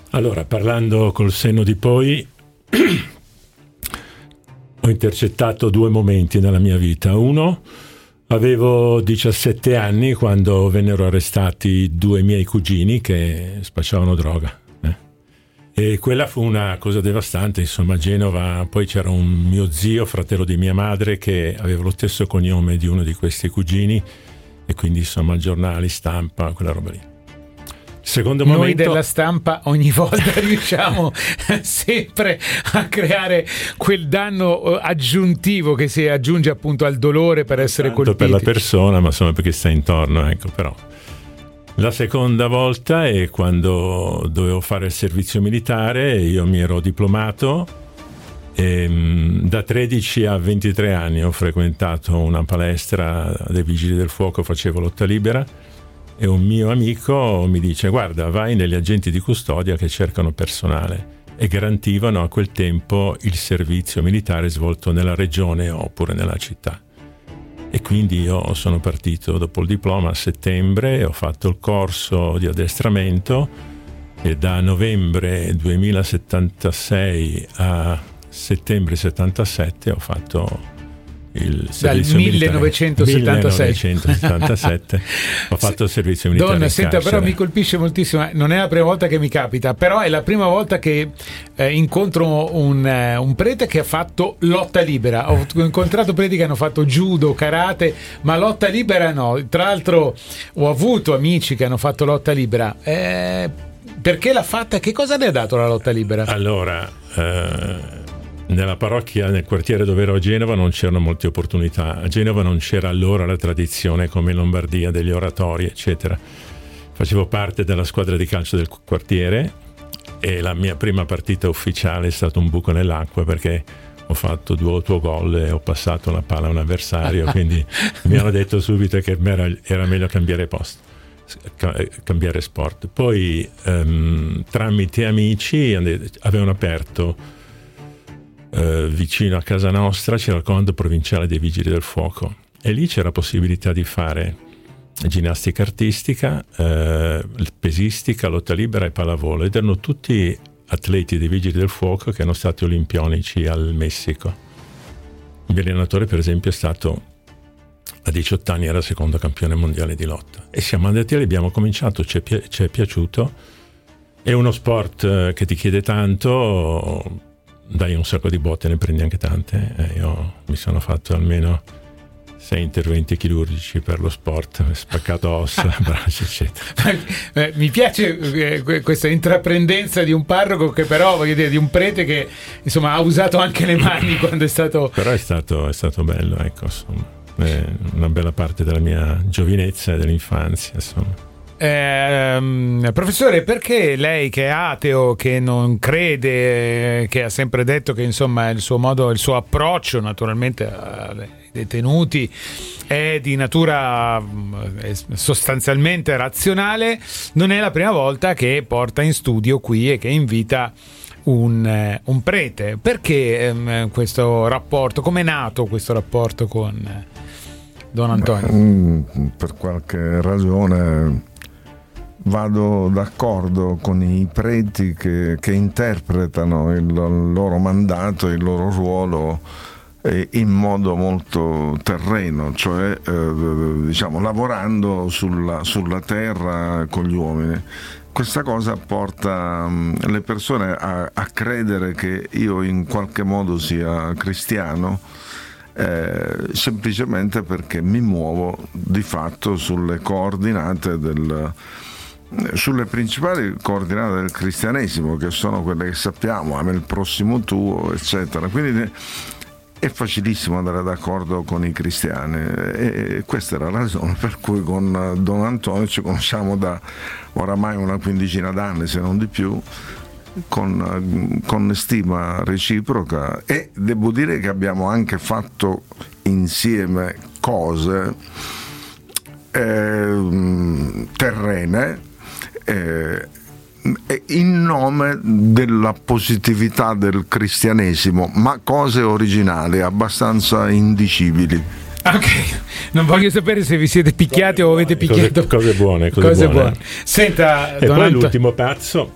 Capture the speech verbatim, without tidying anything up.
Allora, parlando col senno di poi, ho intercettato due momenti nella mia vita. Uno, avevo diciassette anni quando vennero arrestati due miei cugini che spacciavano droga. Eh? E quella fu una cosa devastante, insomma, a Genova. Poi c'era un mio zio, fratello di mia madre, che aveva lo stesso cognome di uno di questi cugini, e quindi, insomma, giornali, stampa, quella roba lì. Secondo Noi momento... della stampa ogni volta riusciamo sempre a creare quel danno aggiuntivo che si aggiunge appunto al dolore per essere tanto colpiti. Per la persona, ma insomma perché sta intorno, ecco. Però la seconda volta è quando dovevo fare il servizio militare. Io mi ero diplomato e da tredici a ventitré anni ho frequentato una palestra dei Vigili del Fuoco, facevo lotta libera. E un mio amico mi dice: guarda, vai negli agenti di custodia che cercano personale, e garantivano a quel tempo il servizio militare svolto nella regione oppure nella città. E quindi io sono partito dopo il diploma a settembre, ho fatto il corso di addestramento e da novembre duemilasettantasei a settembre settantasette ho fatto il servizio dal millenovecentosettantasette, millenovecentosettantasette ho fatto il servizio militare. Donna, in senta, carcere. però mi colpisce moltissimo. Non è la prima volta che mi capita, però è la prima volta che eh, incontro un, eh, un prete che ha fatto lotta libera. Ho incontrato preti che hanno fatto judo, karate, ma lotta libera no. Tra l'altro ho avuto amici che hanno fatto lotta libera. Eh, perché l'ha fatta? Che cosa le ha dato la lotta libera? Allora, eh, nella parrocchia, nel quartiere dove ero a Genova, non c'erano molte opportunità. A Genova non c'era allora la tradizione come in Lombardia degli oratori, eccetera. Facevo parte della squadra di calcio del quartiere e la mia prima partita ufficiale è stato un buco nell'acqua, perché ho fatto due autogol e ho passato la palla a un avversario, quindi mi hanno detto subito che era meglio cambiare posto, cambiare sport. Poi um, tramite amici avevano aperto Uh, vicino a casa nostra c'era il comando provinciale dei Vigili del Fuoco, e lì c'era possibilità di fare ginnastica artistica, uh, pesistica, lotta libera e pallavolo, ed erano tutti atleti dei Vigili del Fuoco che erano stati olimpionici al Messico. Il mio allenatore, per esempio, è stato a diciotto anni, era secondo campione mondiale di lotta, e siamo andati lì, abbiamo cominciato, ci è, pi- ci è piaciuto. È uno sport uh, che ti chiede tanto. Dai un sacco di botte, ne prendi anche tante. Eh, io mi sono fatto almeno sei interventi chirurgici per lo sport, spaccato ossa, braccia, eccetera. Eh, mi piace eh, questa intraprendenza di un parroco, che però, voglio dire, di un prete che insomma ha usato anche le mani quando è stato. Però è stato, è stato bello, ecco, insomma. È una bella parte della mia giovinezza e dell'infanzia, insomma. Eh, professore, perché lei, che è ateo, che non crede, che ha sempre detto che insomma il suo modo, il suo approccio naturalmente ai detenuti è di natura è sostanzialmente razionale, non è la prima volta che porta in studio qui e che invita un, un prete? Perché ehm, questo rapporto, come è nato questo rapporto con Don Antonio? Beh, per qualche ragione vado d'accordo con i preti che, che interpretano il loro mandato, il loro ruolo eh, in modo molto terreno, cioè eh, diciamo lavorando sulla, sulla terra con gli uomini. Questa cosa porta um, le persone a, a credere che io in qualche modo sia cristiano, eh, semplicemente perché mi muovo di fatto sulle coordinate del sulle principali coordinate del cristianesimo, che sono quelle che sappiamo: ama il prossimo tuo, eccetera. Quindi è facilissimo andare d'accordo con i cristiani, e questa era la ragione per cui con Don Antonio ci conosciamo da oramai una quindicina d'anni, se non di più, con, con stima reciproca, e devo dire che abbiamo anche fatto insieme cose eh, terrene, Eh, in nome della positività del cristianesimo, ma cose originali, abbastanza indicibili. Ok, non voglio sapere se vi siete picchiati o avete picchiato. Cose, cose buone, cose, cose buone. buone. Senta, e Don poi Anto... l'ultimo pezzo